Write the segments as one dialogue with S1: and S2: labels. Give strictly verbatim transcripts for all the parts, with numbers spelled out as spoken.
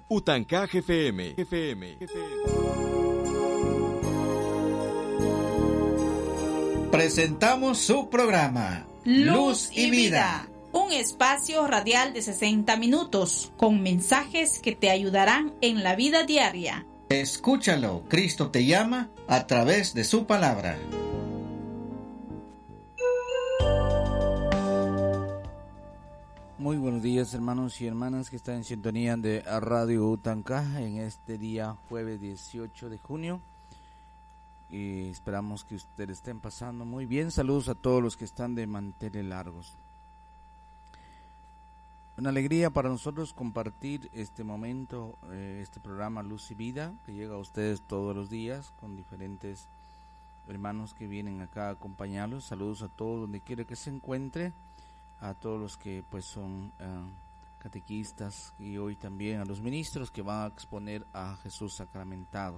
S1: Utancaj F M. F M. F M.
S2: Presentamos su programa Luz y Vida,
S3: un espacio radial de sesenta minutos con mensajes que te ayudarán en la vida diaria.
S2: Escúchalo, Cristo te llama a través de su palabra.
S4: Muy buenos días, hermanos y hermanas que están en sintonía de Radio Utancaj en este día jueves dieciocho de junio. Y esperamos que ustedes estén pasando muy bien. Saludos a todos los que están de manteles largos. Una alegría para nosotros compartir este momento, eh, este programa Luz y Vida, que llega a ustedes todos los días con diferentes hermanos que vienen acá a acompañarlos. Saludos a todos donde quiera que se encuentre, a todos los que pues son uh, catequistas y hoy también a los ministros que van a exponer a Jesús sacramentado.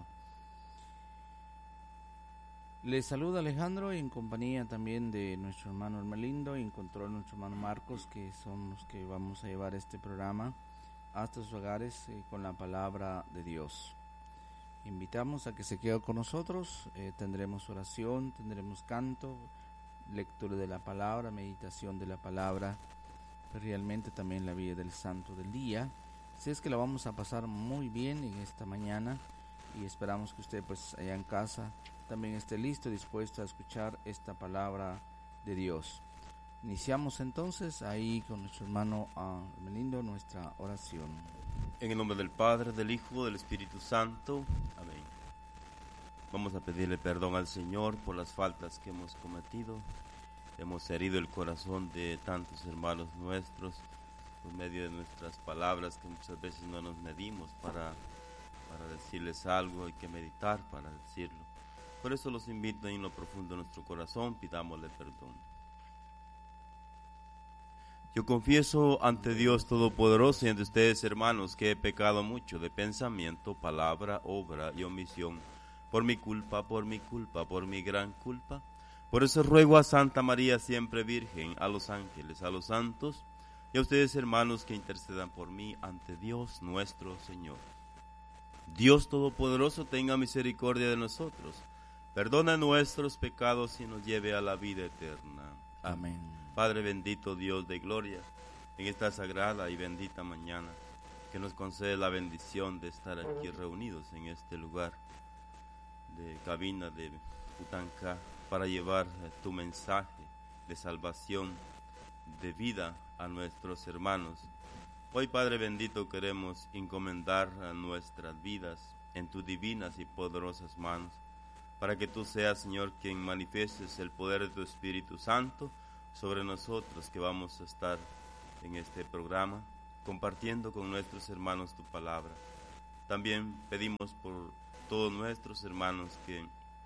S4: Les saluda Alejandro y en compañía también de nuestro hermano Hermelindo y en control nuestro hermano Marcos, que son los que vamos a llevar este programa hasta sus hogares eh, con la palabra de Dios. Invitamos a que se quede con nosotros, eh, tendremos oración, tendremos canto, lectura de la palabra, meditación de la palabra, pero realmente también la vida del santo del día. Así es que la vamos a pasar muy bien en esta mañana y esperamos que usted pues allá en casa también esté listo, dispuesto a escuchar esta palabra de Dios. Iniciamos entonces ahí con nuestro hermano uh, Hermelindo nuestra oración.
S5: En el nombre del Padre, del Hijo, del Espíritu Santo. Amén. Vamos a pedirle perdón al Señor por las faltas que hemos cometido. Hemos herido el corazón de tantos hermanos nuestros por medio de nuestras palabras que muchas veces no nos medimos para, para decirles algo. Hay que meditar para decirlo. Por eso los invito en lo profundo de nuestro corazón, pidámosle perdón. Yo confieso ante Dios Todopoderoso y ante ustedes, hermanos, que he pecado mucho de pensamiento, palabra, obra y omisión, por mi culpa, por mi culpa, por mi gran culpa. Por eso ruego a Santa María, siempre Virgen, a los ángeles, a los santos, y a ustedes, hermanos, que intercedan por mí ante Dios nuestro Señor. Dios Todopoderoso tenga misericordia de nosotros, perdona nuestros pecados y nos lleve a la vida eterna.
S4: Amén.
S5: Padre bendito, Dios de gloria, en esta sagrada y bendita mañana, que nos concede la bendición de estar aquí reunidos en este lugar de cabina de Utancaj para llevar tu mensaje de salvación, de vida a nuestros hermanos. Hoy, Padre bendito, queremos encomendar a nuestras vidas en tus divinas y poderosas manos, para que tú seas, Señor, quien manifiestes el poder de tu Espíritu Santo sobre nosotros que vamos a estar en este programa, compartiendo con nuestros hermanos tu palabra. También pedimos por todos nuestros hermanos que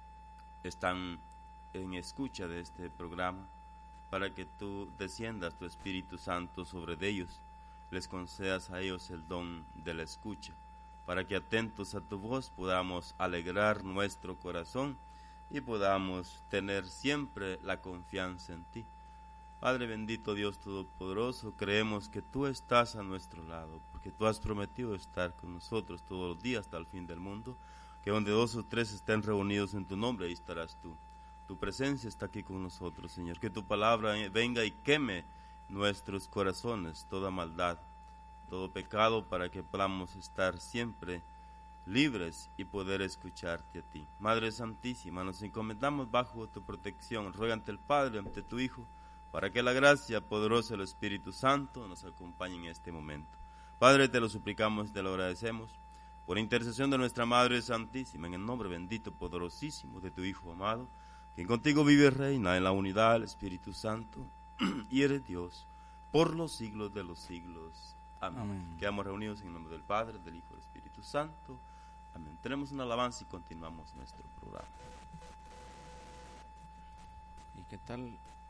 S5: están en escucha de este programa, para que tú desciendas tu Espíritu Santo sobre ellos, les concedas a ellos el don de la escucha, para que atentos a tu voz podamos alegrar nuestro corazón y podamos tener siempre la confianza en ti. Padre bendito, Dios Todopoderoso, creemos que tú estás a nuestro lado, porque tú has prometido estar con nosotros todos los días hasta el fin del mundo, que donde dos o tres estén reunidos en tu nombre, ahí estarás tú. Tu presencia está aquí con nosotros, Señor, que tu palabra venga y queme nuestros corazones, toda maldad, todo pecado, para que podamos estar siempre libres y poder escucharte a ti. Madre Santísima, nos encomendamos bajo tu protección, ruega ante el Padre, ante tu Hijo, para que la gracia poderosa del Espíritu Santo nos acompañe en este momento. Padre, te lo suplicamos y te lo agradecemos, por intercesión de nuestra Madre Santísima, en el nombre bendito, poderosísimo de tu Hijo amado, quien contigo vive y reina en la unidad del Espíritu Santo, y eres Dios, por los siglos de los siglos. Amén. Amén. Quedamos reunidos en el nombre del Padre, del Hijo y del Espíritu Santo. Amén. Tenemos una alabanza y continuamos nuestro programa.
S4: ¿Y qué tal